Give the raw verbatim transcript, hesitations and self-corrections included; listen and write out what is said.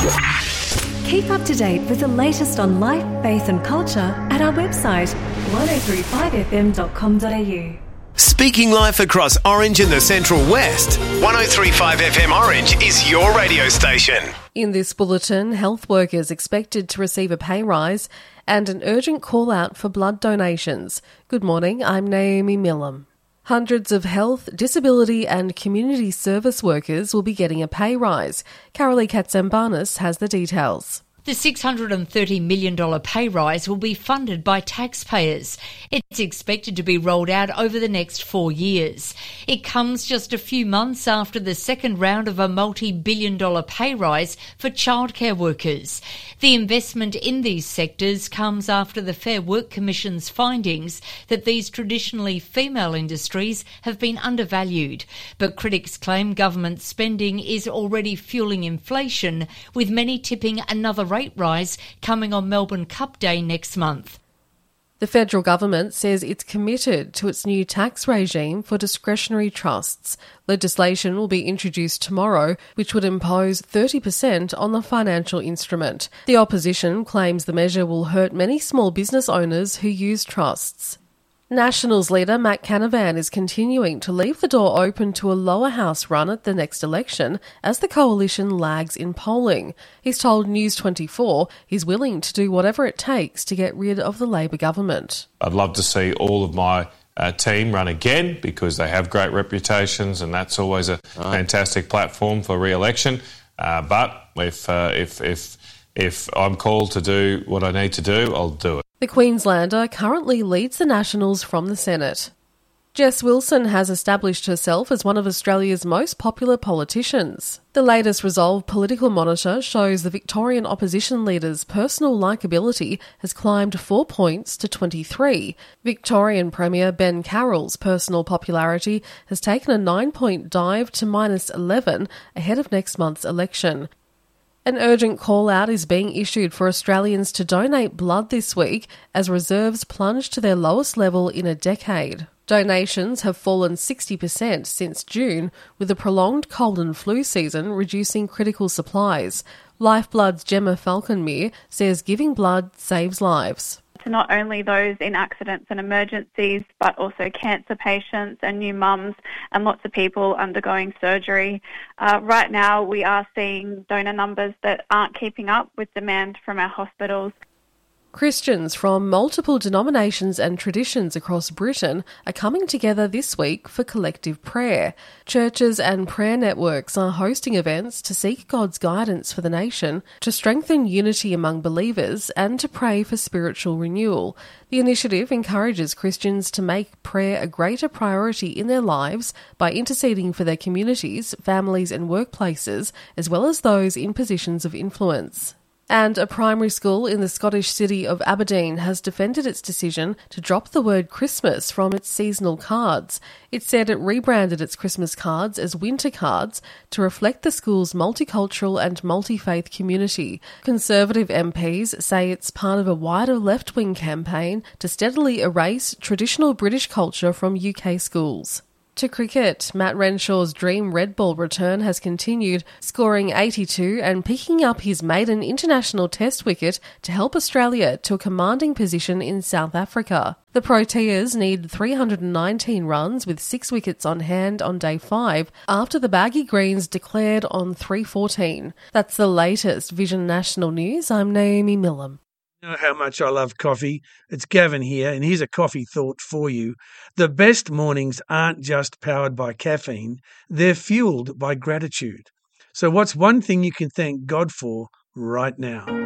Keep up to date with the latest on life, faith and culture at our website one oh three five f m dot com dot a u. Speaking life across Orange and the Central West, one oh three point five F M Orange is your radio station. In this bulletin, health workers expected to receive a pay rise and an urgent call out for blood donations. Good morning, I'm Naomi Millam. Hundreds of health, disability and community service workers will be getting a pay rise. Carolee Katsambanis has the details. The six hundred thirty million dollars pay rise will be funded by taxpayers. It's expected to be rolled out over the next four years. It comes just a few months after the second round of a multi-billion dollar pay rise for childcare workers. The investment in these sectors comes after the Fair Work Commission's findings that these traditionally female industries have been undervalued. But critics claim government spending is already fueling inflation, with many tipping another rate rise coming on Melbourne Cup Day next month. The federal government says it's committed to its new tax regime for discretionary trusts. Legislation will be introduced tomorrow, which would impose thirty percent on the financial instrument. The opposition claims the measure will hurt many small business owners who use trusts. Nationals leader Matt Canavan is continuing to leave the door open to a lower house run at the next election as the coalition lags in polling. He's told News twenty-four he's willing to do whatever it takes to get rid of the Labor government. I'd love to see all of my uh, team run again because they have great reputations and that's always a right. fantastic platform for re-election. Uh, but if, uh, if, if, if I'm called to do what I need to do, I'll do it. The Queenslander currently leads the Nationals from the Senate. Jess Wilson has established herself as one of Australia's most popular politicians. The latest Resolve Political Monitor shows the Victorian opposition leader's personal likeability has climbed four points to twenty-three. Victorian Premier Ben Carroll's personal popularity has taken a nine-point dive to minus eleven ahead of next month's election. An urgent call-out is being issued for Australians to donate blood this week as reserves plunge to their lowest level in a decade. Donations have fallen sixty percent since June, with a prolonged cold and flu season reducing critical supplies. Lifeblood's Gemma Falconmere says giving blood saves lives. To not only those in accidents and emergencies, but also cancer patients and new mums and lots of people undergoing surgery. Uh, right now, we are seeing donor numbers that aren't keeping up with demand from our hospitals. Christians from multiple denominations and traditions across Britain are coming together this week for collective prayer. Churches and prayer networks are hosting events to seek God's guidance for the nation, to strengthen unity among believers, and to pray for spiritual renewal. The initiative encourages Christians to make prayer a greater priority in their lives by interceding for their communities, families and workplaces, as well as those in positions of influence. And a primary school in the Scottish city of Aberdeen has defended its decision to drop the word Christmas from its seasonal cards. It said it rebranded its Christmas cards as winter cards to reflect the school's multicultural and multi-faith community. Conservative M Ps say it's part of a wider left-wing campaign to steadily erase traditional British culture from U K schools. To cricket, Matt Renshaw's dream red ball return has continued, scoring eighty-two and picking up his maiden international test wicket to help Australia to a commanding position in South Africa. The Proteas need three hundred nineteen runs with six wickets on hand on day five after the Baggy Greens declared on three fourteen. That's the latest Vision National News. I'm Naomi Millam. You know how much I love coffee. It's Gavin here, and here's a coffee thought for you. The best mornings aren't just powered by caffeine, they're fueled by gratitude. So what's one thing you can thank God for right now?